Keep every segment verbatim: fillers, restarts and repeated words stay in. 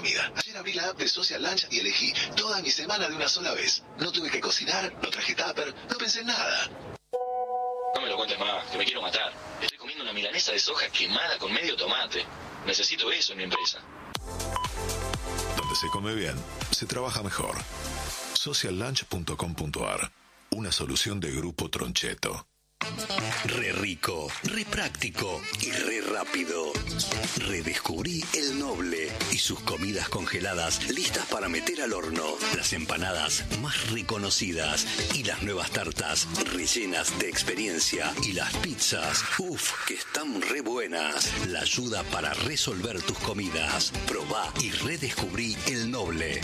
comida. Ayer abrí la app de Social Lunch y elegí toda mi semana de una sola vez. No tuve que cocinar, no traje tupper, no pensé en nada. No me lo cuentes más, que me quiero matar. Estoy comiendo una milanesa de soja quemada con medio tomate. Necesito eso en mi empresa. Donde se come bien, se trabaja mejor. social lunch punto com punto a r. Una solución de Grupo Troncheto. Re rico, re práctico y re rápido. Redescubrí El Noble y sus comidas congeladas listas para meter al horno. Las empanadas más reconocidas y las nuevas tartas rellenas de experiencia. Y las pizzas, uff, que están re buenas. La ayuda para resolver tus comidas. Probá y redescubrí El Noble.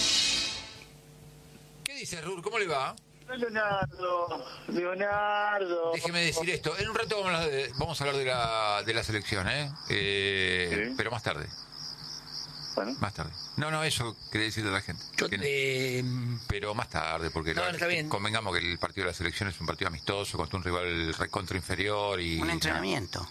¿Qué dice Rur? ¿Cómo le va? Leonardo, Leonardo. Déjeme decir esto. En un rato vamos a hablar de, vamos a hablar de la, de la selección, ¿eh? eh ¿Sí? Pero más tarde. Bueno. Más tarde. No, no, eso quería decirle a la gente. Yo, Que- eh, Pero más tarde, porque No, la- está bien. convengamos que el partido de la selección es un partido amistoso contra un rival recontra inferior y... Un entrenamiento.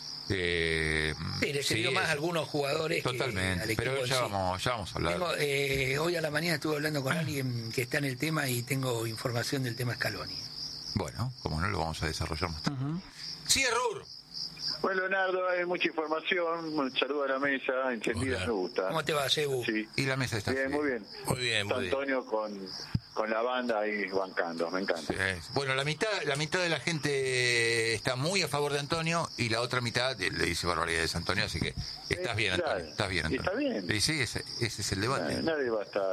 Eh, sí, le sirvió sí, más es- a algunos jugadores que Totalmente, al equipo pero en ya sí. vamos, ya vamos a hablar. Tengo, eh, hoy a la mañana estuve hablando con alguien que está en el tema y tengo información del tema Scaloni. Bueno, como no, lo vamos a desarrollar más tarde. Sí, Rur. Bueno, Leonardo, hay mucha información. Un saludo a la mesa, encendida, Hola. me gusta. ¿Cómo te va, Cebu? Sí. Y la mesa está Bien, así. muy bien. Muy bien, Está muy bien. Antonio con, con la banda ahí bancando, me encanta. Sí, bueno, la mitad la mitad de la gente está muy a favor de Antonio y la otra mitad le dice barbaridades a Antonio, así que estás bien, claro. Antonio. Estás bien, Antonio. Está bien. Y sí, ese, ese es el debate. Nadie, nadie va a estar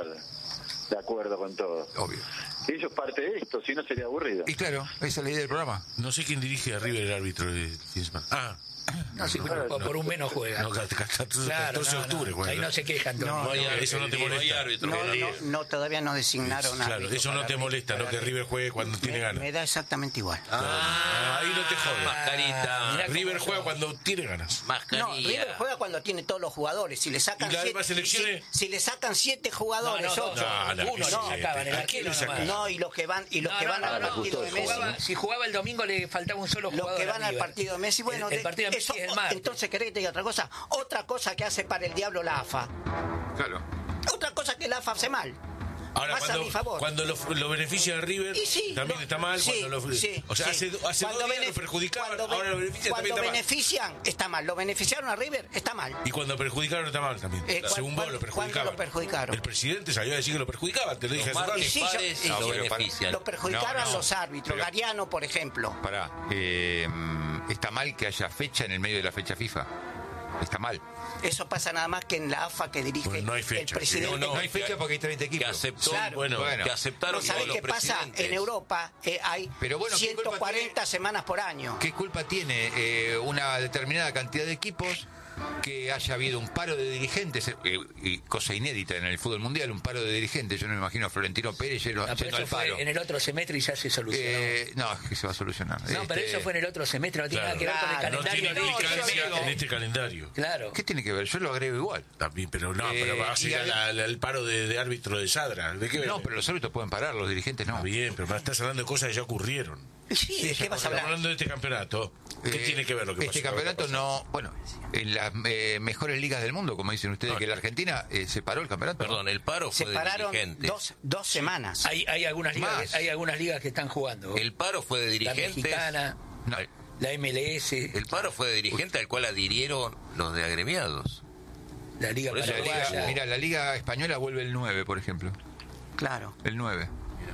de acuerdo con todo. Obvio. Y eso es parte de esto, si no sería aburrido. Y claro, esa es la idea del programa. No sé quién dirige a River, el árbitro de fin de semana. Ah, No, sí, pero por, por un menos juega. no, catorce Claro, de no, octubre no, juega. ahí no se quejan. No, No hay no, árbitro, eso no te no molesta. No, no, no, todavía no designaron Claro, árbitro eso no para te River, molesta, no para que River. River juegue cuando tiene Me, ganas. me da exactamente igual. Ah, ahí no te jodes. Mascarita. Mirá River cómo- juega cuando tiene ganas. No, Mascarilla. River juega cuando tiene todos los jugadores. Si le sacan ¿Y las siete, demás selecciones? si, si le sacan siete jugadores, No, no, ocho. No, no, uno que no sí, sacaban el ¿a arquero quién le nomás. sacan? No, y los que van y los No, que no, van no, al no, partido de si Messi. jugaba, si jugaba el domingo le faltaba un solo Los jugador. que van a al River. partido de Messi, bueno, el, el de- partido de eso- Messi es el martes. entonces querés que te diga otra cosa. Otra cosa que hace para el diablo la A F A. Claro. Otra cosa que la A F A hace mal. Ahora, Más a cuando, mi favor. cuando lo, lo beneficia a River, Y sí, también lo- está mal. sí, cuando lo, sí, o sea, sí. hace, hace Cuando dos días benef- lo perjudicaban, cuando ahora ben- lo benefician, cuando también está mal. benefician, está mal. Lo beneficiaron a River, está mal. Y cuando perjudicaron está mal también. Eh, ¿cuál- Según vos cuál- lo cuándo perjudicaban. lo perjudicaron? El presidente salió a decir que lo perjudicaban, te lo dije Los hace rato. martes Sí, yo- pares y lo yo- benefician. Lo perjudicaron No, no, los árbitros. pero- Gariano, por ejemplo. Pará, eh, está mal que haya fecha en el medio de la fecha FIFA. Está mal. Eso pasa nada más que en la A F A que dirige Bueno, no hay el fecha, presidente. no, No hay fecha porque hay treinta Que equipos. aceptó, Claro. Bueno, Bueno. que aceptaron ¿No sabés todos qué los pasa? presidentes. En Europa eh, hay Pero bueno, ¿qué ciento cuarenta culpa tiene? semanas por año. ¿Qué culpa tiene eh, una determinada cantidad de equipos que haya habido un paro de dirigentes, eh, y cosa inédita en el fútbol mundial, un paro de dirigentes? Yo no me imagino a Florentino Pérez yendo, No, pero yendo eso al fue paro. en el otro semestre y ya se solucionó. Eh, no, es que se va a solucionar. no, pero Este, eso fue en el otro semestre, no tiene Claro. nada que ver con el Claro, No calendario. tiene de este implicancia semestre. en este calendario. Claro. ¿Qué tiene que ver? Yo lo agrego igual. También, pero no, Eh, pero vas a y ir al- a la- al paro de, de árbitro de Sadra. ¿De qué No, ves? pero los árbitros pueden parar, los dirigentes no. Está bien, pero estás hablando de cosas que ya ocurrieron. Sí, ¿de qué vas a Estamos hablar? hablando de este campeonato. ¿Qué Eh, tiene que ver lo que Este pasó? campeonato no. Bueno, en las eh, mejores ligas del mundo, como dicen ustedes, No, que la Argentina eh, se paró el campeonato. ¿no? Perdón, el paro Se fue de pararon dirigentes. dos, dos semanas. Hay, hay, algunas ligas, Más. que- hay algunas ligas que están jugando. El paro fue de la dirigentes. mexicana, No, la M L S, El paro fue de dirigente al cual adhirieron los de agremiados. la Liga Por eso la Paraguaya. liga, mira, la Liga Española vuelve el nueve, por ejemplo. Claro. El nueve.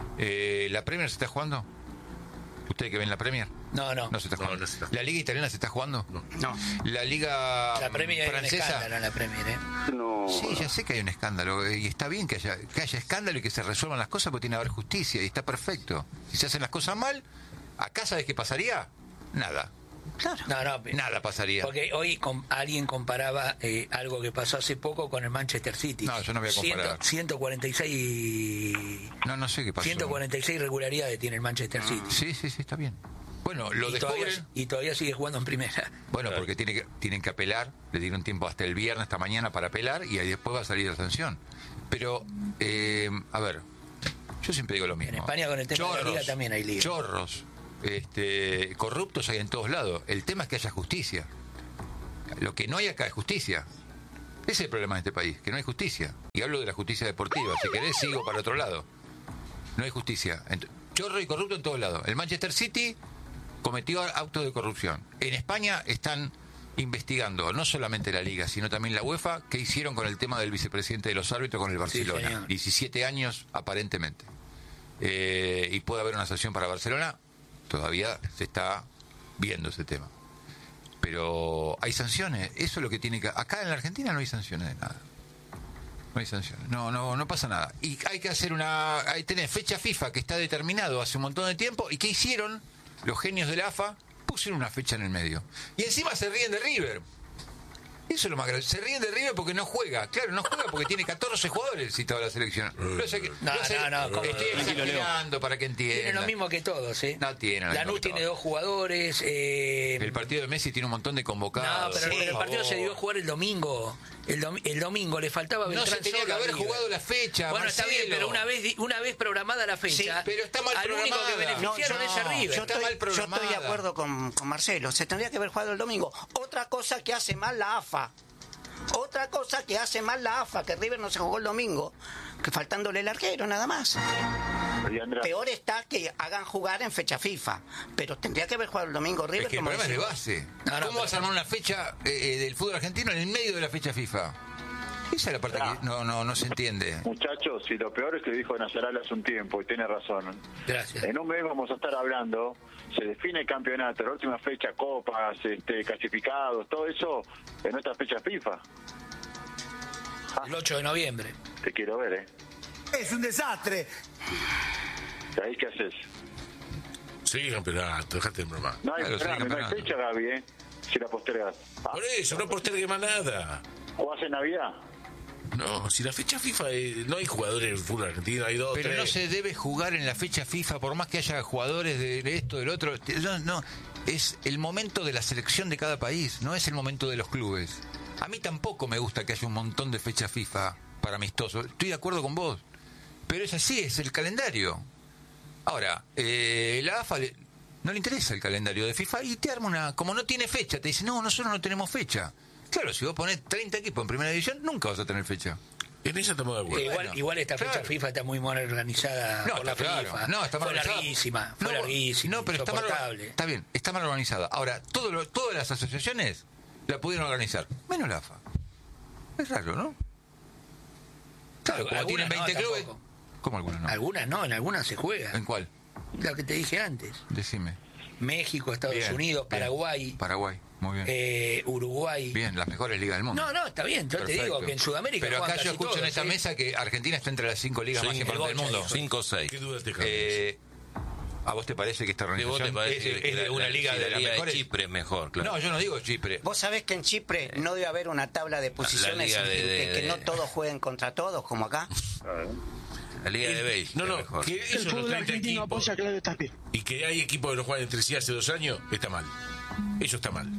Eh, ¿La Premier se está jugando? ¿Ustedes que ven la Premier? No, no. No se está No, jugando. no se está. ¿La Liga Italiana se está jugando? No. ¿La Liga La Premier hay un Francesa? escándalo en la Premier, ¿eh? No. Sí, ya sé que hay un escándalo eh, y está bien que haya, que haya escándalo y que se resuelvan las cosas porque tiene que haber justicia y está perfecto. Si se hacen las cosas mal, ¿acá sabes qué pasaría? Nada. Claro. No, no. Nada pasaría. Porque hoy com- alguien comparaba eh, algo que pasó hace poco con el Manchester City. No, yo no voy a comparar. Ciento- ciento cuarenta y seis No, no sé qué pasó. ciento cuarenta y seis irregularidades tiene el Manchester City. Sí, sí, sí, está bien. Bueno, lo y, todavía, descubren. y todavía sigue jugando en primera. Bueno, porque tiene que, tienen que apelar, le dieron tiempo hasta el viernes, hasta mañana para apelar y ahí después va a salir la sanción. Pero, eh, a ver, yo siempre digo lo mismo. En España con el tema de la liga también hay liga. Chorros, este, corruptos hay en todos lados. El tema es que haya justicia. Lo que no hay acá es justicia. Ese es el problema de este país, que no hay justicia. Y hablo de la justicia deportiva. Si querés, sigo para otro lado. No hay justicia. Ent- Chorro y corrupto en todos lados. El Manchester City cometió actos de corrupción. En España están investigando no solamente la Liga, sino también la UEFA, qué hicieron con el tema del vicepresidente de los árbitros con el Barcelona. señor. diecisiete años, aparentemente. Eh, y puede haber una sanción para Barcelona. Todavía se está viendo ese tema. Pero hay sanciones. Eso es lo que tiene que... Acá en la Argentina no hay sanciones de nada. No hay sanciones, no, no, no pasa nada. Y hay que hacer una... Hay tenés fecha FIFA que está determinado hace un montón de tiempo. ¿Y qué hicieron? Los genios de la A F A pusieron una fecha en el medio. Y encima se ríen de River. Eso es lo más grave. Se ríen de River porque no juega. Claro, no juega porque tiene catorce jugadores citado a la selección. No, sé qué, No, no, sé, no, no, ¿cómo? estoy exagerando para que entiendan. Tiene lo mismo que todos, ¿eh? No tiene lo Lanús mismo que tiene todos. dos jugadores. Eh... El partido de Messi tiene un montón de convocados. No, pero, por pero el partido favor. se debió jugar el domingo. El, dom- el domingo le faltaba No Beltrán se tenía que Sola, haber River. jugado la fecha, Bueno, está bien, Marcelo. pero una vez di- una vez programada la fecha, Sí, pero está mal al único que programada. beneficiaron No, es a no, River. Yo Está estoy, mal yo programada. estoy de acuerdo con, con Marcelo. Se tendría que haber jugado el domingo. Otra cosa que hace mal la A F A. Otra cosa que hace mal la A F A, que River no se jugó el domingo, que faltándole el arquero, nada más. Y Andrea, Peor está que hagan jugar en fecha FIFA. Pero tendría que haber jugado el domingo River. Es que el como problema es de decimos. base. No, no, ¿Cómo pero- vas a armar una fecha eh, del fútbol argentino en el medio de la fecha FIFA? Esa es la parte Ah. que no, no, no se entiende. muchachos, y lo peor es que dijo Nazaral hace un tiempo, y tiene razón. Gracias. En un mes vamos a estar hablando, se define el campeonato, la última fecha, copas, este, clasificados, todo eso en nuestra fecha FIFA. El ocho de noviembre. Te quiero ver, ¿eh? Es un desastre. ¿Ahí qué haces? Sí, campeonato, dejate de broma. No hay, Claro, sí, esperame, no hay campeonato. fecha, Gaby, ¿eh? Si la postergas. Ah, Por eso, no postergue más nada. ¿O hace Navidad? No, si la fecha FIFA, eh, no hay jugadores en el fútbol argentino, hay dos, Pero tres. no se debe jugar en la fecha FIFA, por más que haya jugadores de esto, del otro. No, no, es el momento de la selección de cada país, no es el momento de los clubes. A mí tampoco me gusta que haya un montón de fechas FIFA para amistosos. Estoy de acuerdo con vos. Pero es así, es el calendario. Ahora, eh, la A F A le- no le interesa el calendario de FIFA y te arma una... Como no tiene fecha, te dice, no, nosotros no tenemos fecha. Claro, si vos ponés treinta equipos en primera división, nunca vas a tener fecha. En eso estamos de Eh, acuerdo. igual, bueno, igual esta fecha claro. FIFA está muy mal organizada No, por la está claro. FIFA. No, está mal fue organizada. larguísima, fue No, larguísima, no, pero está mal, insoportable. está bien, está mal organizada. Ahora, todo lo- todas las asociaciones la pudieron organizar, menos la A F A. Es raro, ¿no? Claro, como Algunas tienen no, veinte clubes. tampoco. ¿Cómo algunas no? Algunas no, en algunas se juega. ¿En cuál? Lo que te dije antes. Decime. México, Estados Bien, Unidos, bien. Paraguay, Paraguay, muy bien. eh, Uruguay. Bien, las mejores ligas del mundo. No, no, está bien. Yo te Perfecto. digo que en Sudamérica Pero acá juegan yo casi escucho en todos, esta ¿sí? mesa que Argentina está entre las cinco ligas Sí, más el importantes del Bocha, mundo. cinco o seis. ¿Qué dudas te cabe? Eh, ¿A vos te parece que esta ¿Y vos organización te parece es, que es de la- una la- liga si de la las liga de mejores? Chipre es mejor, claro? No, yo no digo Chipre. Vos sabés que en Chipre no debe haber una tabla de posiciones liga en de- que, de- que de- no todos jueguen contra todos, como acá. La liga de Beige. No, es no, mejor. que esos los treinta equipos y que hay equipos que no juegan entre sí hace dos años, está mal. Eso está mal.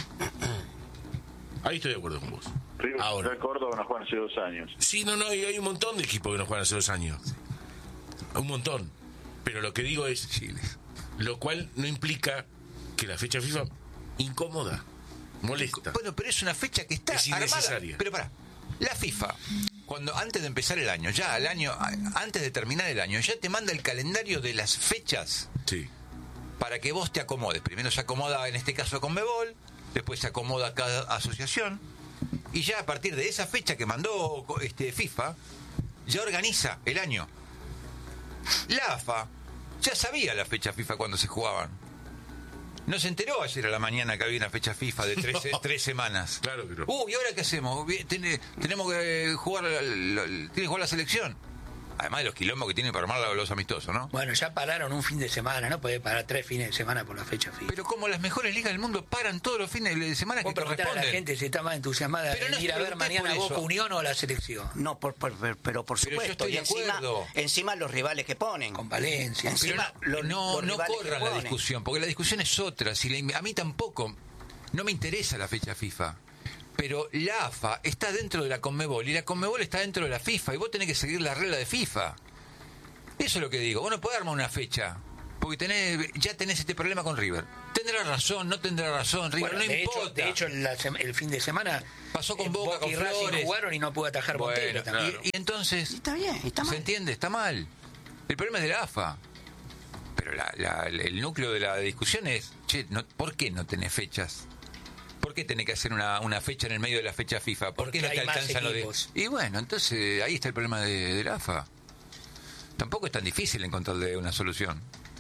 Ahí estoy de acuerdo con vos. River Ahora. Central Córdoba no juegan hace dos años. Sí, no, no, y hay un montón de equipos que no juegan hace dos años. Un montón. Pero lo que digo es, lo cual no implica que la fecha FIFA incomoda, molesta. Bueno, pero es una fecha que está Es innecesaria. armada. Pero pará, la FIFA, cuando antes de empezar el año, ya al año, antes de terminar el año, ya te manda el calendario de las fechas Sí. para que vos te acomodes. Primero se acomoda, en este caso, Conmebol, después se acomoda cada asociación, y ya a partir de esa fecha que mandó este, FIFA, ya organiza el año. La A F A ya sabía la fecha FIFA cuando se jugaban. No se enteró ayer a la mañana que había una fecha FIFA de tres, No. tres semanas. Claro que no. Uh, ¿y ahora qué hacemos? Bien, tiene- tenemos que jugar, la- la- tiene que jugar la selección. Además de los quilombos que tienen para armar los amistosos, ¿no? Bueno, ya pararon un fin de semana, no puede parar tres fines de semana por la fecha FIFA. Pero como las mejores ligas del mundo paran todos los fines de semana que Vos preguntale a la corresponden. gente si está más entusiasmada Pero no en ir a ver pregunté mañana por Boca eso. Unión o la selección. No, por, por- por- pero por Pero yo supuesto. estoy Y de encima, acuerdo. encima los rivales que ponen. Con Valencia. Pero Encima, no, los- no, los no rivales que corran la ponen. discusión, porque la discusión es otra. Si la- a mí tampoco, no me interesa la fecha FIFA. Pero la A F A está dentro de la Conmebol y la Conmebol está dentro de la FIFA y vos tenés que seguir la regla de FIFA. Eso es lo que digo. Vos no podés armar una fecha Porque tenés, ya tenés este problema con River. Tendrá razón, no tendrá razón, River, Bueno, no de importa. Hecho, de hecho, la sema- el fin de semana pasó con eh, Boca, con y Racing Flores. jugaron y no pudo atajar Bueno, Montero también. y, y entonces, Está bien, está ¿se mal. entiende? Está mal. El problema es de la A F A. Pero la, la- el núcleo de la discusión es, che, no, ¿por qué no tenés fechas? ¿Por qué tenés que hacer una, una fecha en el medio de la fecha FIFA? ¿Por Porque qué no te hay más alcanzan los de... equipos. Y bueno, entonces ahí está el problema de, de la A F A. Tampoco es tan difícil encontrarle una solución.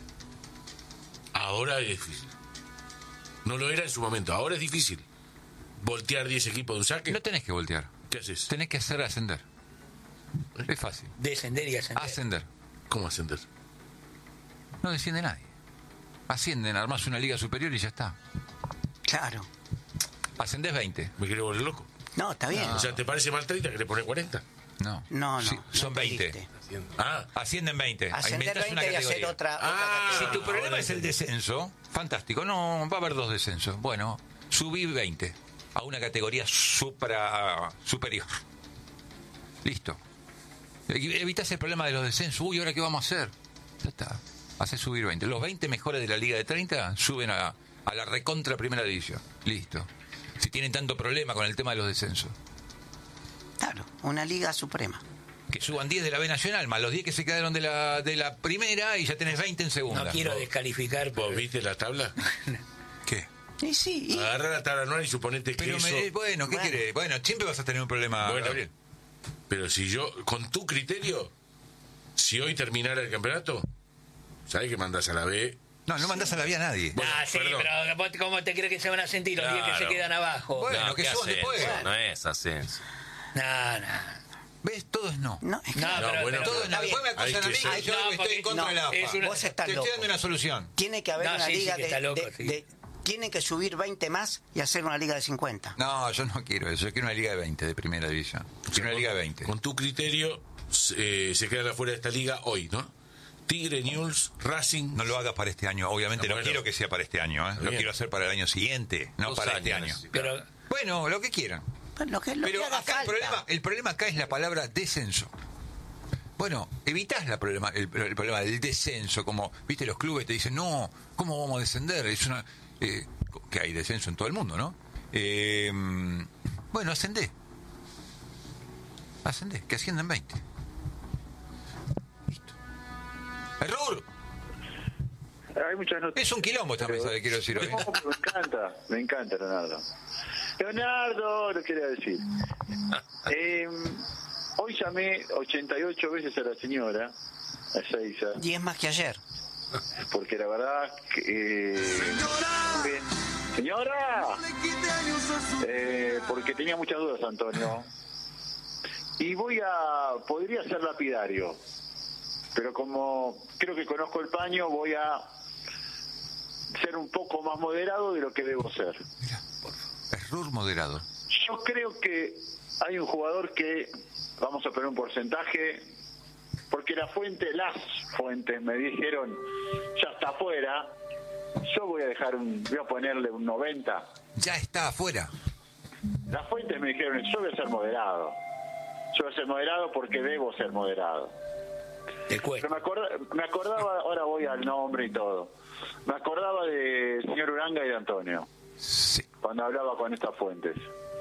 Ahora es difícil. No lo era en su momento, ahora es difícil. Voltear diez equipos de un saque. No tenés que voltear. ¿Qué haces? Tenés que hacer ascender. Es fácil. Descender y ascender. Ascender. ¿Cómo ascender? No desciende nadie. Ascienden, armás una liga superior y ya está. Claro. Ascendés veinte. ¿Me quiero volver loco? No, está bien. O sea, ¿te parece mal treinta que le pone cuarenta? No. No, no. Sí, no son veinte. entendiste. Ah, Ascienden veinte. Ascender Inventás una veinte y hacer categoría. otra, otra Ah, Si categoría. tu problema ahora es el entendí. descenso, fantástico. No, va a haber dos descensos. Bueno, subí veinte a una categoría supra, superior. Listo. Evitas el problema de los descensos. Uy, ¿ahora qué vamos a hacer? Ya está. Haces subir veinte. Los veinte mejores de la liga de treinta suben a, a la recontra primera división. Listo. Si tienen tanto problema con el tema de los descensos. Claro, una liga suprema. Que suban diez de la B Nacional, más los diez que se quedaron de la, de la primera y ya tenés veinte en segunda. No quiero descalificar, pero ¿vos viste la tabla? ¿Qué? Y sí, y- Agarra la tabla anual y suponete que Pero eso... me- bueno, ¿qué Bueno. querés? Bueno, siempre vas a tener un problema, Bueno, Gabriel. pero si yo, con tu criterio, si hoy terminara el campeonato, ¿sabés que mandás a la B? No, no mandás a la vía a nadie. Bueno, ah, sí, perdón. pero vos ¿cómo te crees que se van a sentir los diez que se Claro. quedan abajo? Bueno, No, que ¿qué suban haces? después. No es ascenso. No, no. ¿Ves? Todo es no. no, es que- No, No, pero, bueno, pero- Todo es no. Está Después me bien. acusan a Hay mí que que ser- yo No, estoy porque- en contra no, de la A F A. es una- Vos estás Te loco. estoy dando una solución. Tiene que haber No, una sí, sí, liga que de, está loco, de- sí. de- Tiene que subir veinte más y hacer una liga de cincuenta. No, yo no quiero eso. Yo quiero una liga de veinte de primera división. Quiero una liga de veinte. Con tu criterio, eh, se quedan afuera de esta liga hoy, ¿no? Tigre, News, Racing... No lo hagas para este año. Obviamente no Bueno. quiero que sea para este año. ¿eh? Lo Bien. quiero hacer para el año siguiente, no Dos para este años año. necesito. pero Bueno, lo que quieran. Pues lo que, lo Pero que haga acá el falta. problema, el problema acá es la palabra descenso. Bueno, evitás la problema, el, el problema del descenso, como, viste, los clubes te dicen, no, ¿cómo vamos a descender? Es una eh, que hay descenso en todo el mundo, ¿no? Eh, bueno, ascendé. Ascendé, que asciendan veinte. Listo. ¡Error! Hay muchas noticias. Es un quilombo esta mesa, le quiero decir hoy. No, pero me encanta, me encanta, Leonardo. Leonardo, lo quería decir. Eh, hoy llamé ochenta y ocho veces a la señora, a Seiza, Y es más que ayer. porque la verdad que... eh, bien. ¡Señora! Eh, porque tenía muchas dudas, Antonio. Y voy a... podría ser lapidario, pero como creo que conozco el paño, voy a ser un poco más moderado de lo que debo ser. Mira, por favor. Error moderado. Yo creo que hay un jugador que, vamos a poner un porcentaje, porque la fuente, las fuentes me dijeron, ya está afuera, yo voy a dejar un, voy a ponerle un noventa. Ya está afuera. Las fuentes me dijeron, yo voy a ser moderado. Yo voy a ser moderado porque debo ser moderado. te cuesta. Pero me, acorda- me acordaba, ahora voy al nombre y todo, me acordaba del señor Uranga y de Antonio, Sí. cuando hablaba con estas fuentes.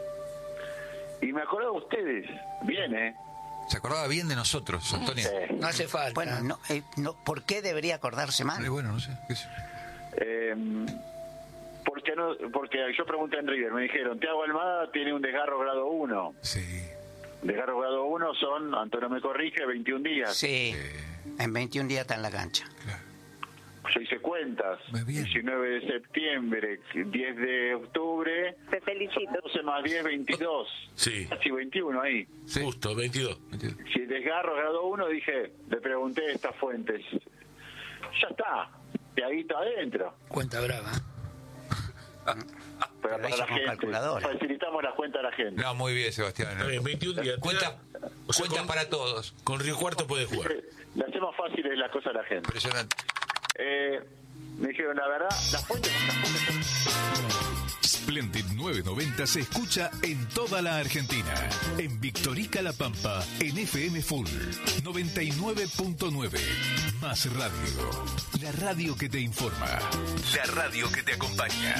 Y me acordaba de ustedes, bien, ¿eh? Se acordaba bien de nosotros, Antonio. Eh, No hace falta. Bueno, no, eh, no, ¿por qué debería acordarse Eh, mal? bueno, no sé. qué sé. eh, porque, no, porque yo pregunté en River, me dijeron, Thiago Almada tiene un desgarro grado uno. Sí. Desgarro grado uno son, Antonio me corrige, veintiún días. Sí, en veintiún días está en la cancha. Claro. Yo hice cuentas, Muy bien. diecinueve de septiembre, diez de octubre, Te felicito. doce más diez, veintidós. Sí, Casi veintiuno ahí. Sí. justo, veintidós. Si el desgarro grado uno, dije, le pregunté a estas fuentes, ya está, Tiaguito adentro. Cuenta brava. Pero Pero para hizo la con gente, calculadora. facilitamos la cuenta a la gente. No, muy bien, Sebastián. Está bien, veintiún días. Cuenta, O sea, cuenta con- para todos. Con Río Cuarto puede jugar. Le hacemos fáciles las cosas a la gente. Impresionante. Eh, me dijeron, la verdad, las fuentes... Splendid novecientos noventa se escucha en toda la Argentina. En Victorica La Pampa, en F M Full noventa y nueve punto nueve. Más radio. La radio que te informa. La radio que te acompaña.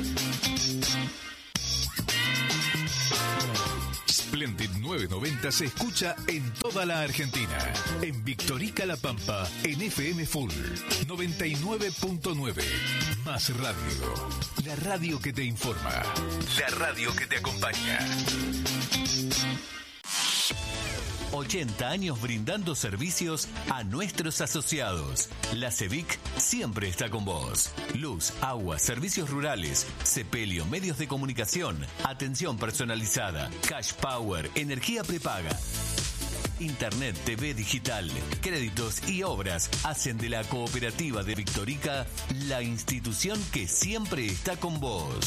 Splendid novecientos noventa se escucha en toda la Argentina. En Victorica La Pampa, en F M Full noventa y nueve punto nueve. Más radio. La radio que te informa. La radio que te acompaña. ochenta años brindando servicios a nuestros asociados. La CEVIC siempre está con vos. Luz, agua, servicios rurales, sepelio, medios de comunicación, atención personalizada, cash power, energía prepaga. Internet, T V digital, créditos y obras hacen de la Cooperativa de Victorica la institución que siempre está con vos.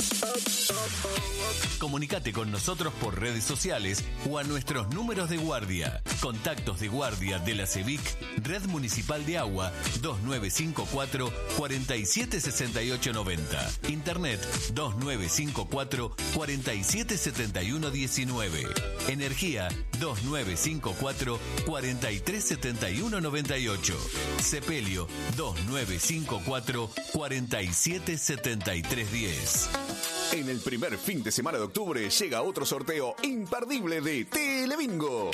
Comunicate con nosotros por redes sociales o a nuestros números de guardia. Contactos de guardia de la CEVIC, Red Municipal de Agua, dos nueve cinco cuatro, cuatro siete seis ocho nueve cero. Internet, dos nueve cinco cuatro, cuatro siete siete uno uno nueve. Energía, dos nueve cinco cuatro, cuatro tres siete uno nueve ocho. Sepelio, dos nueve cinco cuatro, cuatro siete siete tres uno cero. En el primer fin de semana de octubre llega otro sorteo imperdible de Telebingo.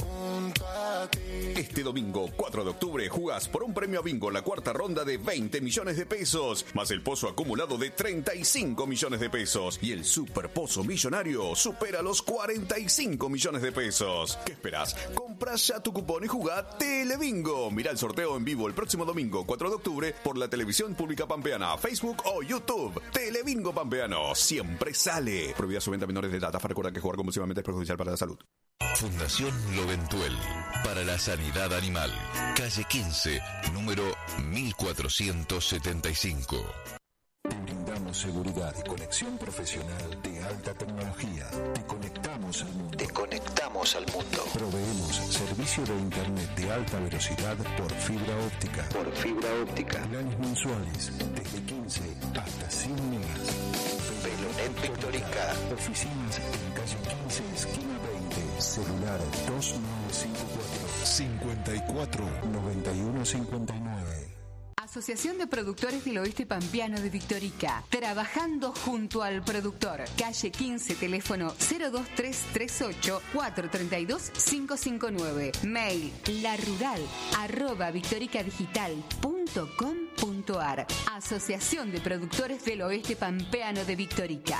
Este domingo, cuatro de octubre, jugás por un premio a bingo en la cuarta ronda de veinte millones de pesos, más el pozo acumulado de treinta y cinco millones de pesos. Y el super pozo millonario supera los cuarenta y cinco millones de pesos. ¿Qué esperás? Comprá ya tu cupón y jugá Telebingo. Mirá el sorteo en vivo el próximo domingo, cuatro de octubre, por la televisión pública pampeana, Facebook o YouTube. Telebingo Pampeano, siempre sale. Prohibida su venta a menores de edad. Recuerda que jugar compulsivamente es perjudicial para la salud. Fundación Loventuel para la Sanidad Animal. Calle quince, número mil cuatrocientos setenta y cinco. Te brindamos seguridad y conexión profesional de alta tecnología. Te conectamos al mundo. Te conectamos al mundo. Proveemos servicio de internet de alta velocidad por fibra óptica. Por fibra óptica. Planes mensuales desde quince hasta cien megas. Velonet Victorica. Oficinas en calle quince, esquina veinte. Celular dos nueve cinco cuatro, cincuenta y cuatro, noventa y uno cincuenta y nueve. Asociación de Productores del Oeste Pampeano de Victorica. Trabajando junto al productor. Calle quince, teléfono cero dos tres tres ocho, cuatro tres dos, cinco cinco nueve. Mail larural arroba victoricadigital punto com punto ar. Asociación de Productores del Oeste Pampeano de Victorica.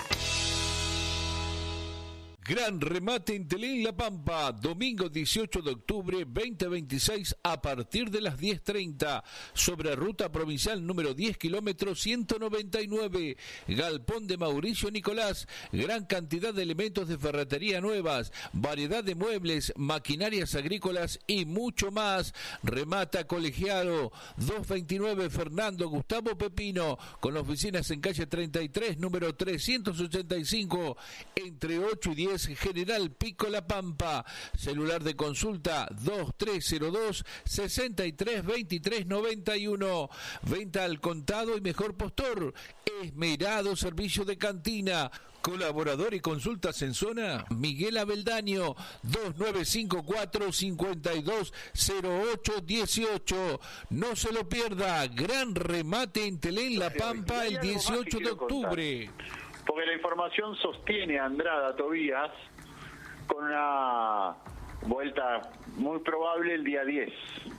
Gran remate en Telén La Pampa, domingo dieciocho de octubre veinte veintiséis a partir de las diez treinta, sobre ruta provincial número diez kilómetros ciento noventa y nueve, Galpón de Mauricio Nicolás, gran cantidad de elementos de ferretería nuevas, variedad de muebles, maquinarias agrícolas y mucho más. Remata Colegiado, doscientos veintinueve Fernando Gustavo Pepino, con oficinas en calle treinta y tres, número trescientos ochenta y cinco, entre ocho y diez, General Pico La Pampa. Celular de consulta dos tres cero dos, seis tres dos tres nueve uno. Venta al contado y mejor postor. Esmerado servicio de cantina. Colaborador y consultas en zona, Miguel Abeldaño, dos nueve cinco cuatro, cinco dos cero ocho uno ocho. No se lo pierda, gran remate en Telén La Pampa el dieciocho de octubre. Porque la información sostiene a Andrada Tobías con una vuelta muy probable el día diez.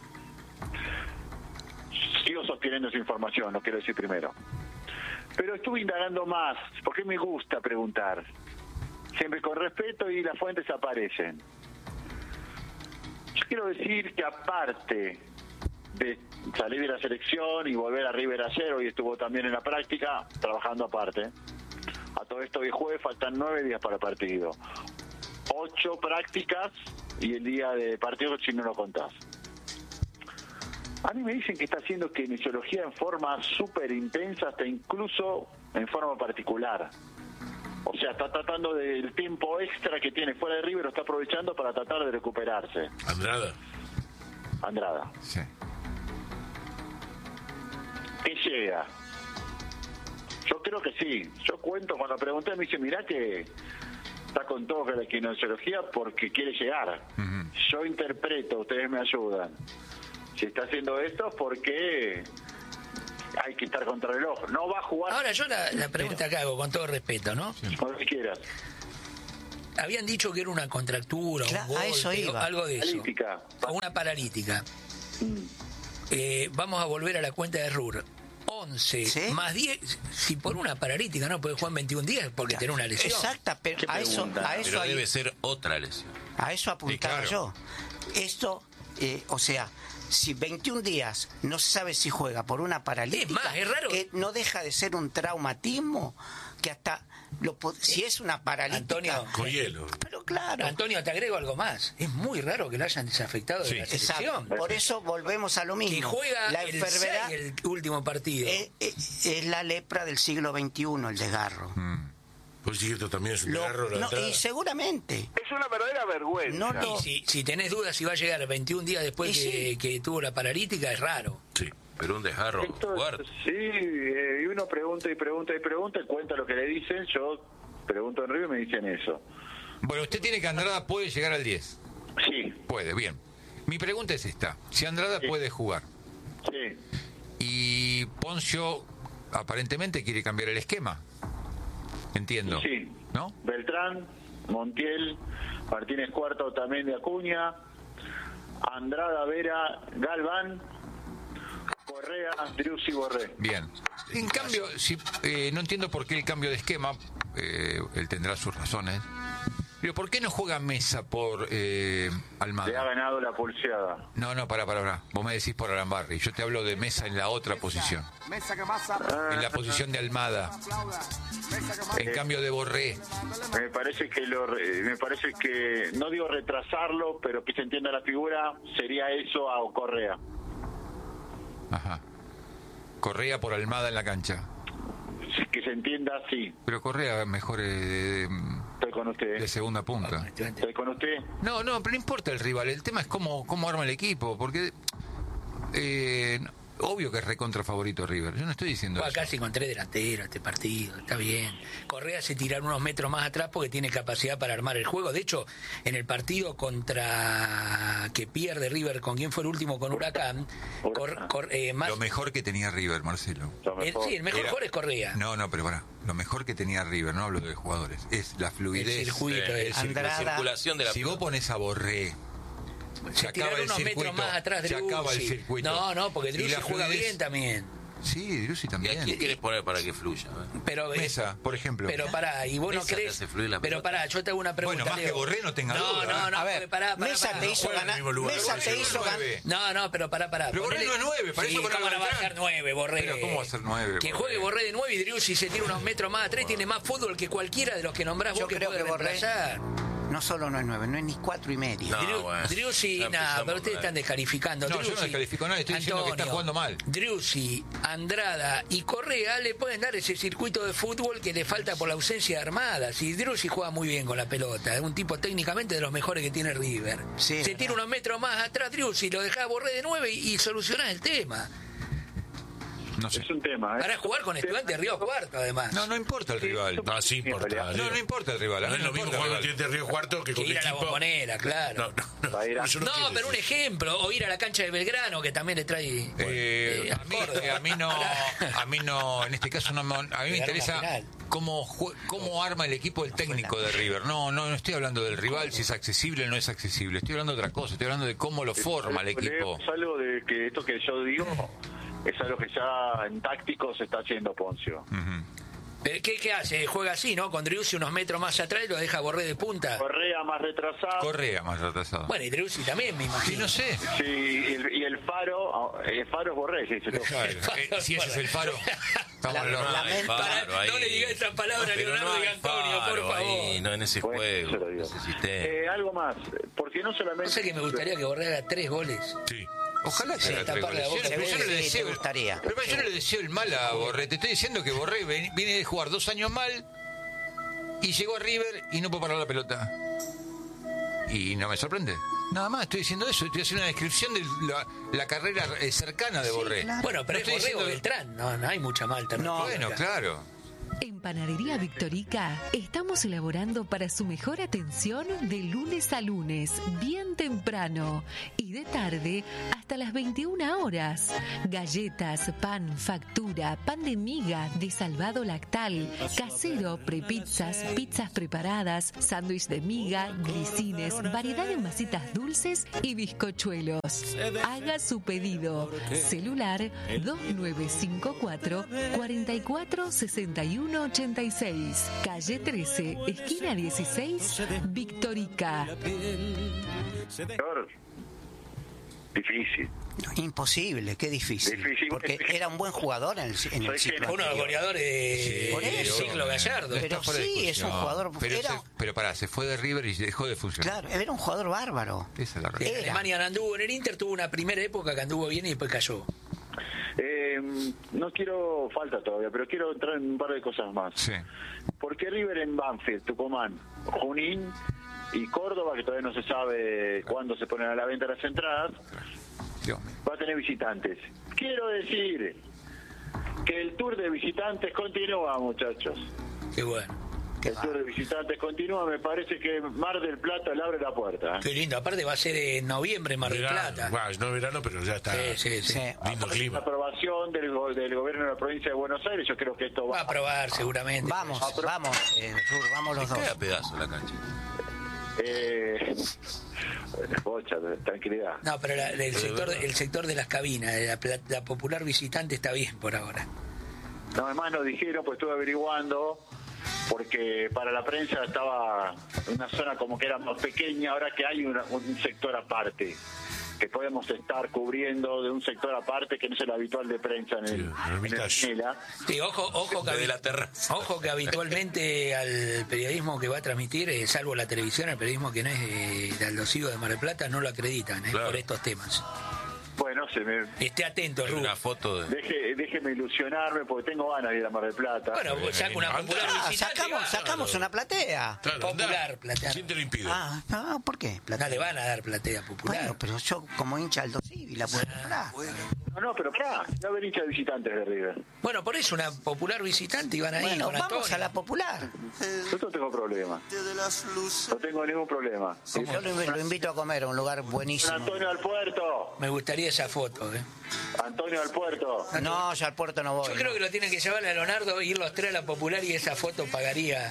Sigo sosteniendo esa información, lo quiero decir primero. Pero estuve indagando más, porque me gusta preguntar. Siempre con respeto y las fuentes aparecen. Yo quiero decir que aparte de salir de la selección y volver a River ayer, hoy estuvo también en la práctica, trabajando aparte. A todo esto hoy jueves faltan nueve días para el partido. Ocho prácticas y el día de partido si no lo contás. A mí me dicen que está haciendo kinesiología en forma súper intensa, hasta incluso en forma particular. O sea, está tratando del tiempo extra que tiene fuera de River, lo está aprovechando para tratar de recuperarse. Andrada. Andrada. Sí. ¿Qué llega? Yo creo que sí. Yo cuento, cuando pregunté me dice, mirá que está con todo con la kinesiología porque quiere llegar. Uh-huh. Yo interpreto, ustedes me ayudan. Si está haciendo esto es porque hay que estar contra el reloj. No va a jugar. Ahora yo la, la pregunta que hago, con todo respeto, ¿no? Sí. Cuando quieras. Habían dicho que era una contractura, claro, un golpe, a eso iba. Algo de eso. Paralítica. Una paralítica. Mm. Eh, vamos a volver a la cuenta de Ruhr. once ¿Sí? más diez, si por una paralítica no puede jugar en veintiún días porque claro. tiene una lesión. Exacta, pero a eso, a eso pero hay, debe ser otra lesión. A eso apuntaba sí, claro. yo. Esto, eh, o sea, si veintiún días no se sabe si juega por una paralítica, es más, es raro. Que no deja de ser un traumatismo que hasta lo, si es una paralítica Antonio, con hielo. Pero claro. Antonio, te agrego algo más. Es muy raro que lo hayan desafectado de sí. la selección. Exacto. Por eso volvemos a lo mismo. Que juega la el enfermedad el último partido. Es, es, es la lepra del siglo veintiuno, el desgarro. Mm. Pues sí, esto también es un desgarro. No, y seguramente. Es una verdadera vergüenza. No, no. Y si, si tenés dudas si va a llegar veintiún días después que, sí. que tuvo la paralítica, es raro. Sí. Pero un desgarro fuerte. Sí, eh, y uno pregunta y pregunta y pregunta y cuenta lo que le dicen. Yo pregunto en Río y me dicen eso. Bueno, usted tiene que Andrada puede llegar al diez. Sí. Puede, bien. Mi pregunta es esta. Si Andrada sí. puede jugar. Sí. Y Poncio aparentemente quiere cambiar el esquema. Entiendo. Sí. ¿No? Beltrán, Montiel, Martínez Cuarto, también de Acuña, Andrada, Vera, Galván, Correa, Driussi, Borré. Bien. En cambio, si, eh, no entiendo por qué el cambio de esquema, eh, él tendrá sus razones, pero ¿por qué no juega Mesa por eh, Almada? Le ha ganado la pulseada. No, no, para, para, para. Vos me decís por Arambarri. Yo te hablo de Mesa en la otra posición. En la posición de Almada. En cambio de Borré. Me parece que lo, me parece que no digo retrasarlo, pero que se entienda la figura, sería eso a Correa. Ajá. Correa por Almada en la cancha. Que se entienda así. Pero Correa mejor de, Estoy con usted. de segunda punta. Estoy con usted. No, no, pero no importa el rival. El tema es cómo, cómo arma el equipo. Porque eh, obvio que es recontra favorito River. Yo no estoy diciendo Juega eso. casi con tres delanteros este partido. Está bien. Correa se tira unos metros más atrás porque tiene capacidad para armar el juego. De hecho, en el partido contra que pierde River, ¿con quién fue el último? Con Huracán. Cor, cor, eh, más... Lo mejor que tenía River, Marcelo. El, sí, el mejor Era... jugador es Correa. No, no, pero para. Lo mejor que tenía River, no hablo de jugadores, es la fluidez. El circuito, eh, el la circulación de la Si vos pones a Borré, se, se acaba unos circuito, metros más atrás de se acaba el circuito. No, no, porque Driussi juega bien también. Sí, Driussi también. ¿Y a quién quieres poner para que fluya? Pero, Mesa, por ejemplo. Pero pará, y vos no crees. Pero pará, yo te hago una pregunta. Bueno, más Leo. que Borré no tenga no, duda. No, no, a ver, pará, pará, Mesa pará, te hizo ganar. Mesa te hizo ganar. No, no, pero pará, pará. Pero Borré no es nueve, para eso ¿cómo no va a ser nueve, Borré? Pero ¿cómo va a ser nueve? Que juegue Borré de nueve y Driussi se tira unos metros más atrás, tiene más fútbol que cualquiera de los que nombrás vos yo que creo puede que Borré reemplazar. No solo no es nueve, no es ni cuatro y medio. No, Driu, bueno, Driussi, nada, pero ustedes están descalificando. No, Driussi, yo no descalifico nada, estoy Antonio, diciendo que está jugando mal. Driussi, Andrada y Correa le pueden dar ese circuito de fútbol que le falta por la ausencia de Armada. Si Driussi juega muy bien con la pelota, es un tipo técnicamente de los mejores que tiene River. Sí, se tira unos metros más atrás Driussi, lo dejás Borré de nueve y, y solucionás el tema. No sé. Es un tema, ¿eh? Para jugar con Estudiantes de Río Cuarto, además. No, no importa el rival. No, sí importa. No, no importa el rival. No es lo mismo jugar con Estudiantes de Río Cuarto que con ir a la equipo. Bombonera, claro. No, no, no, no, no, no pero un ejemplo, o ir a la cancha de Belgrano, que también le trae. Eh, eh, a, mí, eh, a mí no, a mí no, en este caso no, a mí me interesa cómo cómo arma el equipo el técnico de River. No, no, no estoy hablando del rival, si es accesible o no es accesible. Estoy hablando de otra cosa. Estoy hablando de cómo lo forma el equipo. Es algo de que esto que yo digo es algo que ya en táctico se está haciendo Poncio. Uh-huh. ¿Qué, ¿Qué hace? Juega así, ¿no? Con Driussi unos metros más atrás y lo deja Borré de punta. Correa más retrasado. Correa más retrasado. Bueno, y Driussi también, me imagino. Sí, no sé. Sí, y el, y el Faro, el Faro es Borré, sí, se lo... Claro. eh, si ese es el Faro. La, la, la, Faro, no le digas esa palabra a Leonardo no Di Antonio, Faro, por favor. Ahí, no en ese bueno, juego, en ese sistema. Eh, algo más, porque no solamente... No sé que me gustaría que Borré haga tres goles. Sí. Ojalá que sí, haga tres goles. boca, Yo, yo no le sí, deseo, te gustaría. pero yo no le deseo el mal a Borré. Te estoy diciendo que Borré viene de jugar dos años mal y llegó a River y no puede parar la pelota. Y no me sorprende. Nada más, estoy diciendo eso. Estoy haciendo una descripción de la, la carrera eh, cercana de Borré. Sí, claro. Bueno, pero no es Borré o Beltrán. No, no hay mucha malta. No, bueno, claro. En Panadería Victorica estamos elaborando para su mejor atención de lunes a lunes, bien temprano, y de tarde hasta las veintiuna horas. Galletas, pan, factura, pan de miga, de salvado lactal, casero, prepizzas, pizzas preparadas, sándwich de miga, grisines, variedad de masitas dulces y bizcochuelos. Haga su pedido. Celular dos nueve cinco cuatro, cuatro cuatro seis uno ochenta y seis, calle trece, esquina dieciséis, Victorica. Difícil. Imposible, qué difícil. difícil porque difícil. Era un buen jugador en el, en el ciclo. Uno de los goleadores sí, del ciclo Gallardo. Pero sí, es un jugador. Pero, era, se, pero pará, se fue de River y dejó de funcionar. Claro, era un jugador bárbaro. Esa es la realidad. En Alemania anduvo en el Inter, tuvo una primera época que anduvo bien y después cayó. Eh, no quiero, falta todavía, pero quiero entrar en un par de cosas más. Sí. ¿Por qué River en Banfield, Tucumán, Junín y Córdoba, que todavía no se sabe cuándo se ponen a la venta las entradas, va a tener visitantes? Quiero decir que el tour de visitantes continúa, muchachos. Qué bueno. El tour de visitantes continúa, me parece que Mar del Plata le abre la puerta. ¿eh? Qué lindo, aparte va a ser en noviembre Mar del verano, Plata. Bueno, no verano, pero ya está. Sí, sí, sí. Lindo Aparte clima. La aprobación del, del gobierno de la provincia de Buenos Aires, yo creo que esto va, va a aprobar seguramente. Vamos, vamos, eh, Sur, vamos los dos. Queda pedazo la cancha. Eh, bocha, tranquilidad. No, pero la, el, sector, el sector de las cabinas, la, la popular visitante está bien por ahora. No, además nos dijeron, pues estuve averiguando, porque para la prensa estaba una zona como que era más pequeña, ahora que hay una, un sector aparte, que podemos estar cubriendo de un sector aparte que no es el habitual de prensa en el, sí, en el Mela. Sí, ojo, ojo que, de la terraza. Ojo que habitualmente al periodismo que va a transmitir, eh, salvo la televisión, el periodismo que no es eh, de Aldo Civo de Mar del Plata, no lo acreditan eh, claro. por estos temas. Bueno, se me... Esté atento, Ru. Una foto de... Deje, déjeme ilusionarme porque tengo ganas de ir a Mar del Plata. Bueno, pues saca una popular ah, sacamos, sacamos una platea. Claro, popular, platea. ¿Quién te lo impide? Ah, no, ¿por qué? Platea. No le van a dar platea popular. Bueno, pero yo como hincha Aldo Civi la puedo comprar. No, no, pero pará, va a haber hinchas de visitantes de River. Bueno, por eso una popular visitante iban a ir bueno, con vamos Antonio. a la popular. Yo no tengo problema. No tengo ningún problema. Yo lo, lo invito a comer a un lugar buenísimo. Antonio al Puerto. Me gustaría esa foto, ¿eh? Antonio al Puerto. No, yo al Puerto no voy. Yo creo no. que lo tienen que llevar a Leonardo, ir los tres a la popular y esa foto pagaría.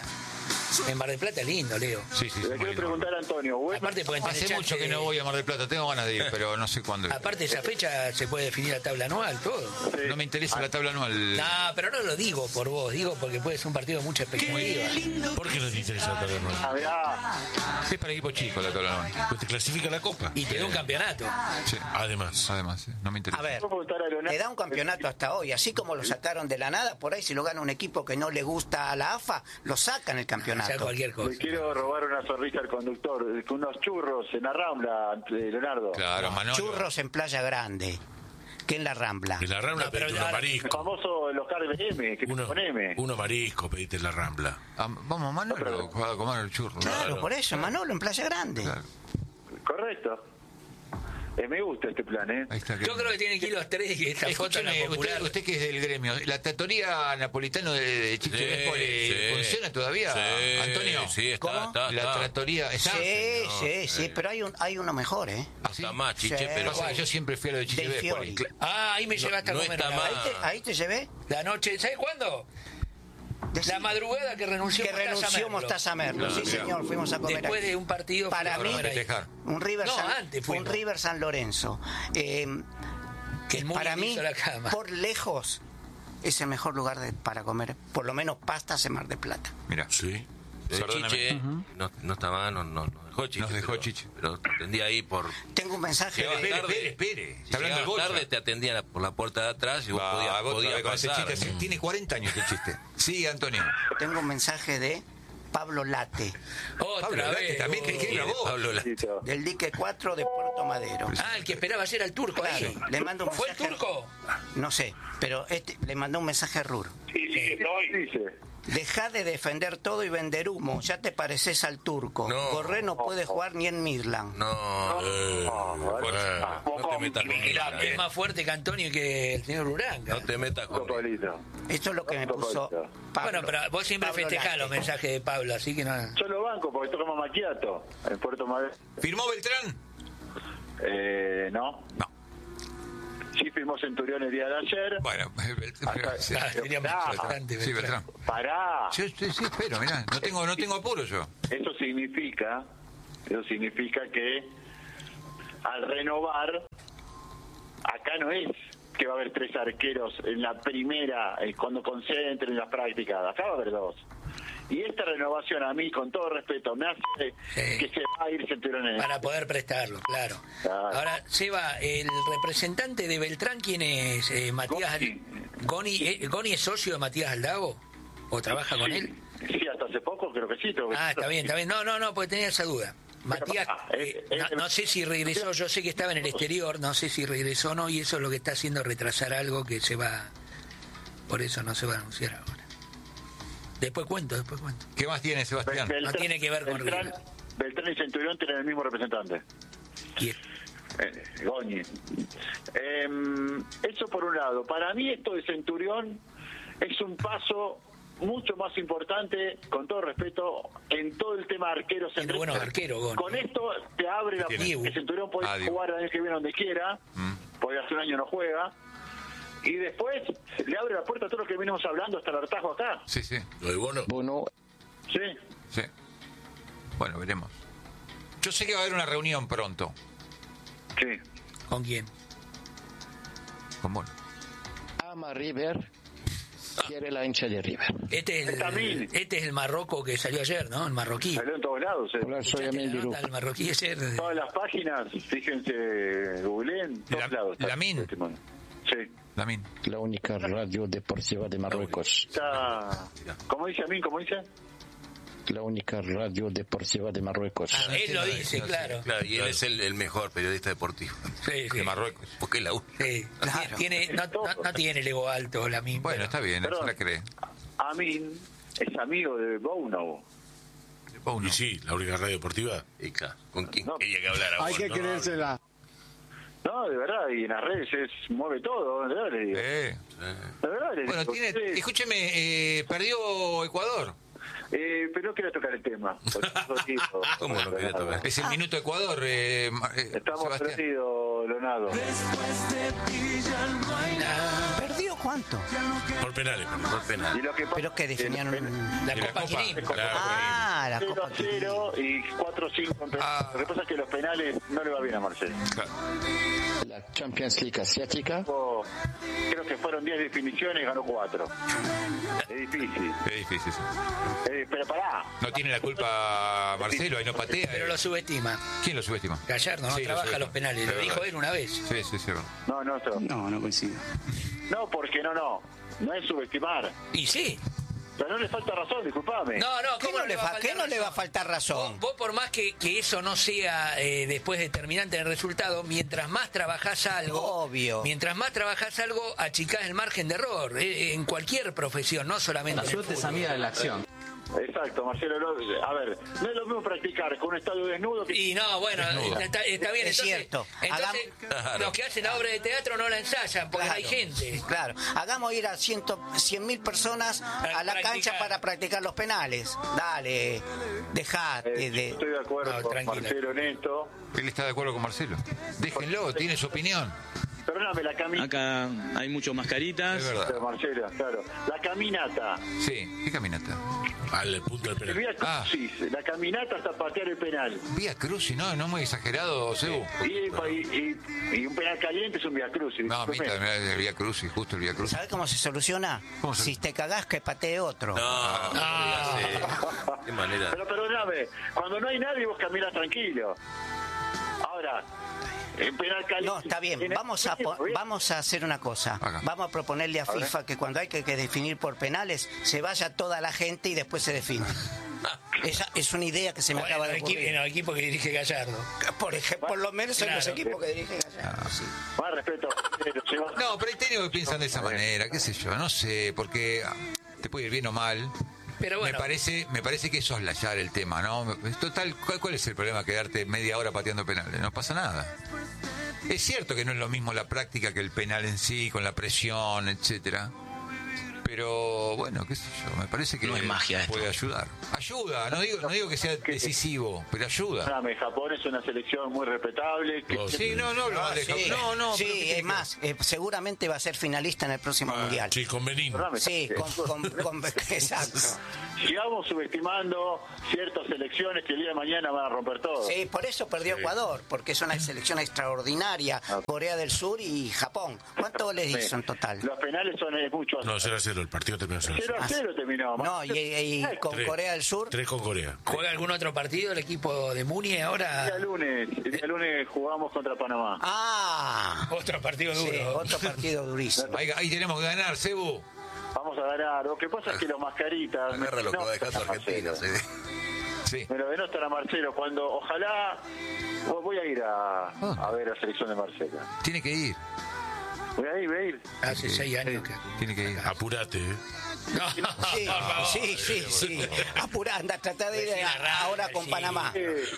En Mar del Plata es lindo, Leo. Sí, sí. Le quiero preguntar a Antonio. ¿Bueno? Aparte pueden tener Hace mucho que no voy a Mar del Plata, tengo ganas de ir, pero no sé cuándo. Aparte esa fecha se puede definir la tabla anual, todo. Sí. No me interesa la tabla anual. No, pero no lo digo por vos, digo porque puede ser un partido de mucha expectativa. ¿Por qué no te interesa la tabla anual? A ver, ah. Es para equipo chico la tabla anual. Pues te clasifica la Copa. Y te da un campeonato. Sí. Además. Además, sí. No me interesa. A ver, le da un campeonato hasta hoy, así como lo sacaron de la nada, por ahí si lo gana un equipo que no le gusta a la A F A, lo sacan el campeonato. O sea, cualquier cosa. Le quiero robar una sonrisa al conductor, con unos churros en la Rambla, Leonardo. Claro, Manolo. Churros en Playa Grande, que en la Rambla. En la Rambla No, pero pediste ya- uno marisco. El famoso el Oscar de M, que Uno, con M. uno marisco pediste en la Rambla. Ah, vamos, Manolo, a comer el churro. Claro, Claro. por eso, Manolo, en Playa Grande. Claro. Correcto. Eh, me gusta este plan, ¿eh? Ahí está. Yo creo que tienen que ir los tres y esta foto en la Escúcheme, popular. usted, usted que es del gremio, ¿la tratoría napolitano de, de Chiche Sí, Véspoli sí. funciona todavía, Sí, Antonio? sí, está, ¿Cómo? está, La está. tratoría, ¿está? Sí, no, sí, sí, eh. pero hay un hay uno mejor, ¿eh? No está más, Chiche, Sí. pero... Pasa que yo siempre fui a lo de Chiche Del Véspoli. Fiori. Ah, ahí me llevaste no a comer. está una mal. vez. Ahí te, ahí te llevé. La noche, ¿sabes cuándo? Decí- La madrugada que renunció que Mostaza renunció Merlo. Mostaza Merlo. Sí, señor, fuimos a comer Después ahí. de un partido Para fuimos a mí, comer ahí. festejar. un River, No, San, antes un fuimos. River San Lorenzo. Eh, Que el Muni para le mí, hizo la cama. por lejos, es el mejor lugar de- para comer, por lo menos pastas en Mar de Plata. Mira. Sí. Eh, Perdóname. Chiche no, no estaba, no, no, nos dejó Chiche. Nos dejó pero, Chiche. Pero te atendía ahí por... Tengo un mensaje Llegabas de... Espere, tarde, espere, espere. Si Está hablando llegabas de bolsa. tarde te atendía la- por la puerta de atrás y vos Va, podías, vos podías todavía con ese pasar. chiste, tiene cuarenta años este chiste. Sí, Antonio. Tengo un mensaje de Pablo Late, Otra Pablo Late vez. también, que- que- Sí, de grabó? Pablo La- Listo. del dique cuatro de Puerto Madero. Ah, el que esperaba ayer al turco ahí. Claro, le mando un ¿Fue el mensaje. turco? No sé, pero este le mandó un mensaje a Rur. Sí, sí, estoy. Dice. Deja de defender todo y vender humo, ya te pareces al turco. No. Corre no puede jugar ni en Midland. No, eh, No, bueno, ah, no te te metas con y la que es más fuerte que Antonio y que el señor Uranga. No te metas con Copolito. Esto es lo que me puso Pablo. Bueno, pero vos siempre Pablo festejás Lante. los mensajes de Pablo, así que no. Yo lo banco porque tocamos Maquiato en Puerto Madero. ¿Firmó Beltrán? Eh, no. No. Sí firmó Centurión el día de ayer. Bueno, Beltrán. Acá- Sí, Ah, sería más Pará. importante. sí, Beltrán. Pará. Sí, sí, sí, espero, mirá, no tengo, no tengo apuro yo. Eso significa, eso significa que al renovar, acá no es que va a haber tres arqueros en la primera, eh, cuando concentren las prácticas, acá va a haber dos. Y esta renovación a mí, con todo respeto, me hace Sí. que se va a ir Centurión en Para poder prestarlo, claro. Claro. Ahora, Seba, el representante de Beltrán, ¿quién es? Eh, Matías Goni. Goni, eh, ¿Goni es socio de Matías Aldago? ¿O trabaja con Sí, él? Sí, hasta hace poco creo que sí. creo que Ah, sí. está bien, está bien. No, no, no, porque tenía esa duda. Matías, Ah, eh, eh, no, eh, no sé si regresó, yo sé que estaba en el exterior, no sé si regresó o no, y eso es lo que está haciendo retrasar algo que se va, por eso no se va a anunciar ahora. Después cuento, después cuento. ¿Qué más tiene Sebastián? Beltrán- No tiene que ver con Beltrán, River. Beltrán y Centurión tienen el mismo representante. ¿Quién? Eh, Goñi. Em, eso por un lado. Para mí esto de Centurión es un paso mucho más importante, con todo respeto, en todo el tema de arqueros. Tiene buenos arqueros, Goñi. Con esto te abre la tiene? puerta que Centurión puede Ah, Dibu. jugar el año que viene donde quiera, Mm. porque hace un año no juega. Y después le abre la puerta a todo lo que venimos hablando hasta el hartazgo acá. Sí, sí, Lo de Bono. Bono. Sí. sí. Bueno, veremos. Yo sé que va a haber una reunión pronto. Sí. ¿Con quién? Con Bono. Ama River. Quiere la hincha de River. Este es, Está el, bien. este es el Marroco que salió ayer, ¿no? El marroquí. Salió en todos lados. eh. Hola, soy ¿Escuchaste Amel la Dirú. nota del marroquí ayer? Todas las páginas, fíjense, googleen, todos La- lados. está Lamin. el testimonio. Sí. Lamin. La única radio deportiva de Marruecos. Está... ¿Cómo dice Amin? ¿Cómo dice? La única radio deportiva de Marruecos. Ah, él lo dice, claro. Claro, y él es el, el mejor periodista deportivo. Sí, sí. De Marruecos. Porque es la única. Sí. Claro. Tiene, no, no, no tiene el ego alto, la misma. Bueno, está bien, él se Perdón. la cree. Amin es amigo de Bono. Bono. Y sí, la única radio deportiva. Y claro, ¿con quién No. quería que hablara? Hay vos? que no, creérsela. No, de verdad, y en las redes es, mueve todo, de verdad le digo. Eh. De verdad le Bueno, digo. tiene, Sí. escúcheme, eh, perdió Ecuador. Eh, pero no quiero tocar el tema. porque eso digo, ¿Cómo no quería tocar? Es el minuto Ecuador, eh, ma- eh, Estamos Sebastián. perdidos, Leonardo. ¿Perdió cuánto? Por penales. Por penal. Y lo que pasa Pero que definían un... La Y la Copa Copa. Quirín. Claro. Ah, la cero Copa a cero y cuatro a cinco en penales. Ah. Lo que pasa es que los penales no le va bien a Marcelo. Claro. La Champions League asiática. Tuvo- Creo que fueron diez definiciones y ganó cuatro. Es difícil. Es difícil. sí. Eh, pero pará. No tiene la culpa Marcelo, ahí no patea. Pero eh. lo subestima. ¿Quién lo subestima? Gallardo no Sí, lo trabaja subestima. los penales. Es Lo dijo verdad. él una vez. Sí, sí, sí. No, no, eso- No, no coincido. no, porque no, no. No es subestimar. Y sí. Pero no le falta razón, disculpame. No, no, ¿Qué ¿cómo no le, va a fa- faltar qué no le va a razón? faltar razón? Vos, vos por más que, que eso no sea eh, después determinante en el resultado, mientras más trabajás algo, Obvio. mientras más trabajás algo, achicás el margen de error, eh, en cualquier profesión, no solamente en el fútbol. de la acción. Exacto, Marcelo. no- a ver, no es lo mismo practicar con un estadio desnudo que... Y no, bueno, está, está bien. Es entonces, cierto. Entonces, Hagam- los que hacen la obra de teatro no la ensayan, porque Claro, hay gente. Claro, hagamos ir a cien mil personas a la practicar. cancha para practicar los penales. Dale, dejate Eh, de... Estoy de acuerdo No, con tranquila. Marcelo en esto. Él está de acuerdo con Marcelo. Déjenlo, tiene su opinión. Perdóname, la caminata... Acá hay muchas mascaritas. Es verdad. Marcelo, claro. La caminata. Sí, ¿qué caminata? Al punto del El penal. Vía Ah. Crucis, la caminata hasta patear el penal. Vía Cruz, no, no muy exagerado, Sebu. Y, y- y- y un penal caliente es un Vía Crucis. No, a mí también el Vía Cruz, justo el Vía Cruz. ¿Sabes cómo se soluciona? ¿Cómo se- Si te cagás, que patee otro. No, no, Ah. digas eso. Qué manera. Pero perdóname, cuando no hay nadie vos caminás tranquilo. Ahora, en penal caliente... No, está bien. Vamos a, po- vamos a hacer una cosa. Acá. Vamos a proponerle a ver. FIFA que cuando hay que, que definir por penales, se vaya toda la gente y después se define. Esa es una idea que se me En acaba de el, equipo, ocurrir. en el equipo que dirige Gallardo. Por ejemplo, por lo menos en los Claro. equipos que dirigen Gallardo. Sí. Más respeto. Marcelo, lleva- No, pero hay técnicos que piensan de esa manera, qué sé yo, no sé, porque ah, te puede ir bien o mal. Pero bueno. Me parece, me parece que es soslayar el tema, ¿no? Total, ¿cuál, cuál es el problema? Quedarte media hora pateando penales, no pasa nada. Es cierto que no es lo mismo la práctica que el penal en sí, con la presión, etcétera. Pero bueno, qué sé yo, me parece que no es magia puede esto. ayudar. Ayuda, no digo, no digo que sea decisivo, pero ayuda. Japón es una selección muy respetable. Que... Oh, sí, no, no, no, sí, no, no. Sí, es más, eh, seguramente va a ser finalista en el próximo ah, mundial. Sí, con Benín. Sí, con, con, con, con exacto. Sigamos subestimando ciertas selecciones que el día de mañana van a romper todo. Sí, por eso perdió sí. Ecuador, porque es una selección extraordinaria. Ah. Corea del Sur y Japón. ¿Cuántos goles sí. hizo en total? Los penales son eh, muchos. No, cero a cero, el partido terminó cero a cero. cero a cero terminó. No, y, y con tres. Corea del Sur. Tres con Corea. ¿Juega algún otro partido el equipo de Muni ahora? El día lunes, el día lunes jugamos contra Panamá. Ah. Otro partido duro. Sí, otro partido durísimo. Ahí, ahí tenemos que ganar, Cebu. Vamos a ganar. Lo que pasa es que los mascaritas... Agarra lo que va dejando Argentina. Sí. Sí. Me lo denostan a Marcelo. Cuando, ojalá... Voy a ir a, a ver la selección de Marcelo. Tiene que ir. Voy a ir, voy a ir. Hace seis años que... Tiene que ir. Apurate, ¿eh? No, sí, sí, sí, sí. Apurá, anda, trata de ir a, ahora con sí. Panamá.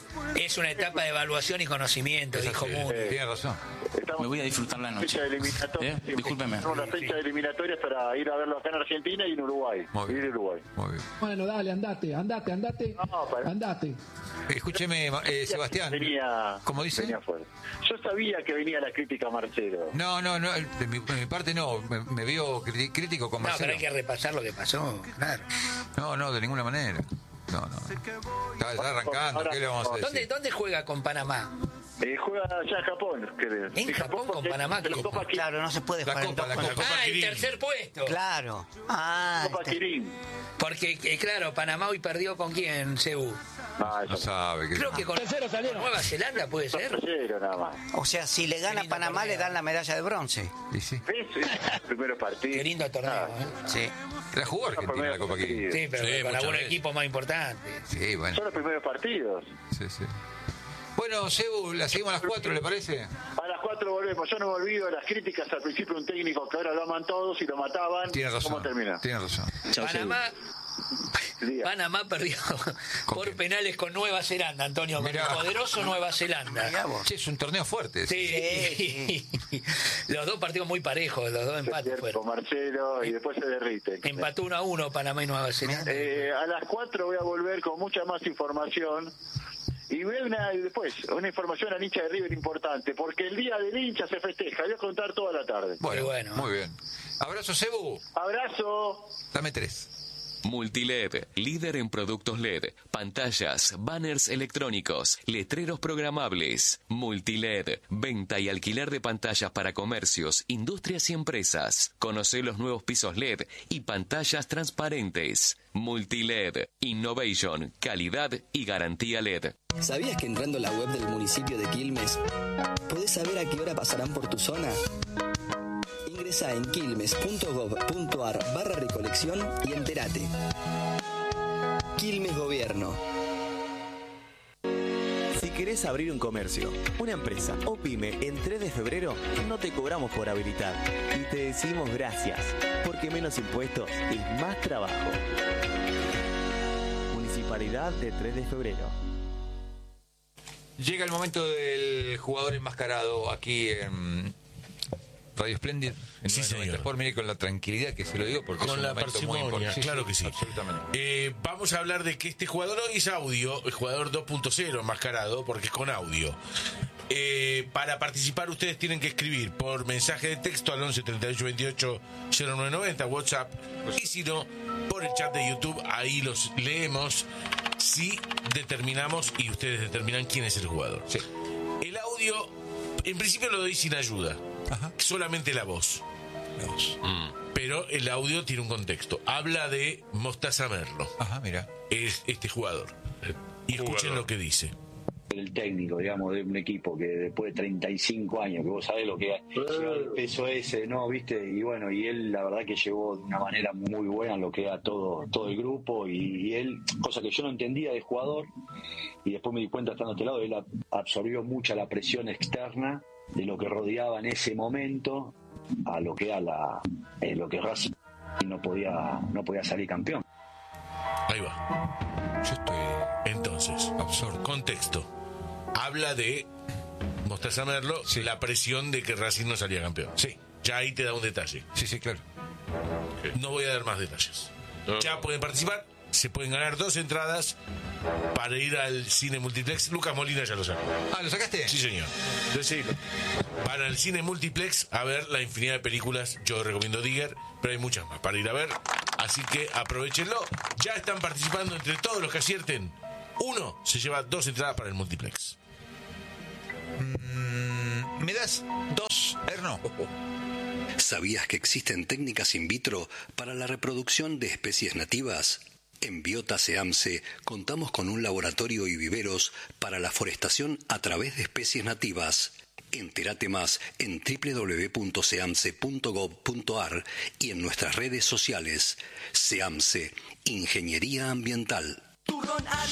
Es una etapa de evaluación y conocimiento, dijo Muni. Eh, Tiene razón. Me voy a disfrutar la noche. Fecha eliminatoria. ¿Eh? Discúlpeme. Tenemos las fechas eliminatorias para ir a verlo acá en Argentina y en Uruguay. Muy bien. Ir a Uruguay. Muy bien. Bueno, dale, andate, andate, andate. No, para... Andate. Escúcheme, eh, Sebastián. Venía, ¿Cómo dice? Venía fuera. Yo sabía que venía la crítica a Marcelo. No, no, no. De mi, de mi parte no. Me, me vio crítico con Marcelo. No, pero hay que repasar lo que pasó. Claro. No, no, de ninguna manera. No, no. Está, está arrancando. Ahora, ¿qué le vamos a decir? ¿Dónde, ¿Dónde juega con Panamá? Eh, juega allá en Japón, creo. ¿En, ¿En Japón, Japón con Panamá? La Copa, claro, no se puede la jugar Copa, en la Copa. Ah, el tercer puesto. Claro. Ah, Copa este... Kirin. Porque, eh, claro, Panamá hoy perdió con quién, Cebu. No, no sabe. Que... Creo que con, con Nueva Zelanda puede ser. Tercero, nada más. O sea, si le gana a Panamá, torneo. Le dan la medalla de bronce. ¿Y sí? Sí, sí. Primero partido. Qué lindo torneo, ah. ¿eh? Sí. La jugó Argentina la Copa Kirin. Sí, pero sí, con algún equipo más importante. Sí, bueno. Son los primeros partidos. Sí, sí. Bueno, Cebu, la seguimos a las cuatro, ¿le parece? A las cuatro volvemos. Yo no me olvido de las críticas al principio de un técnico que ahora lo aman todos y lo mataban. Tiene razón. ¿Cómo termina? Tiene razón. Chau, Panamá... Panamá perdió por penales con Nueva Zelanda, Antonio, con el poderoso Nueva Zelanda. Sí, es un torneo fuerte. Sí, sí. Los dos partidos muy parejos, los dos empates fueron. Con Marcelo y después se derrite. Empató uno a uno Panamá y Nueva Zelanda. Eh, a las cuatro voy a volver con mucha más información. Y ve una, después, una información al hincha de River importante, porque el día del hincha se festeja. Voy a contar toda la tarde. Bueno, bueno. Muy bien. Abrazo, Cebu. Abrazo. Dame tres. Multiled, líder en productos L E D, pantallas, banners electrónicos, letreros programables. Multiled, venta y alquiler de pantallas para comercios, industrias y empresas. Conoce los nuevos pisos L E D y pantallas transparentes. Multiled, innovation, calidad y garantía L E D. ¿Sabías que entrando a la web del municipio de Quilmes podés saber a qué hora pasarán por tu zona? Ingresa en quilmes.gov.ar barra recolección y entérate. Quilmes Gobierno. Si querés abrir un comercio, una empresa o pyme en tres de febrero, no te cobramos por habilitar. Y te decimos gracias, porque menos impuestos es más trabajo. Municipalidad de tres de febrero. Llega el momento del jugador enmascarado aquí en Radio Splendid. En sí, señor. Por mí, con la tranquilidad que se lo digo, porque con es un la parsimonia, sí, claro sí, que sí. Absolutamente. Eh, vamos a hablar de que este jugador hoy es audio, el jugador dos punto cero enmascarado, porque es con audio. Eh, para participar ustedes tienen que escribir por mensaje de texto al once treinta y ocho veintiocho cero nueve noventa, WhatsApp, y si no, por el chat de YouTube, ahí los leemos si determinamos y ustedes determinan quién es el jugador. Sí. El audio, en principio lo doy sin ayuda. Ajá. Solamente la voz. La voz. Mm. Pero el audio tiene un contexto. Habla de Mostaza Merlo. Ajá, mira. Es este jugador. Y escuchen lo que dice. El técnico, digamos, de un equipo que después de treinta y cinco años, que vos sabés lo que lleva el peso ese, ¿no? ¿Viste? Y bueno, y él la verdad que llevó de una manera muy buena lo que era todo, todo el grupo, y, y él, cosa que yo no entendía de jugador, y después me di cuenta estando a este lado, él absorbió mucha la presión externa de lo que rodeaba en ese momento a lo que era la, eh, lo que Racing no podía, no podía salir campeón. Ahí va. Yo estoy entonces, absorto. Contexto. Habla de Mostaza Merlo, sí. la presión de que Racing no salía campeón. Sí. Ya ahí te da un detalle. Sí, sí, claro. No voy a dar más detalles. No. Ya pueden participar, se pueden ganar dos entradas para ir al cine multiplex. Lucas Molina ya lo sacó. Ah, ¿lo sacaste? Sí, señor. Entonces, para el cine multiplex a ver la infinidad de películas. Yo recomiendo Digger, pero hay muchas más para ir a ver. Así que aprovechenlo. Ya están participando entre todos los que acierten. Uno se lleva dos entradas para el multiplex. Mm, ¿Me das dos, Erno? ¿Sabías que existen técnicas in vitro para la reproducción de especies nativas? En Biota SEAMSE contamos con un laboratorio y viveros para la forestación a través de especies nativas. Entérate más en doble u doble u doble u punto seamse punto gov punto ar y en nuestras redes sociales. SEAMSE, Ingeniería Ambiental.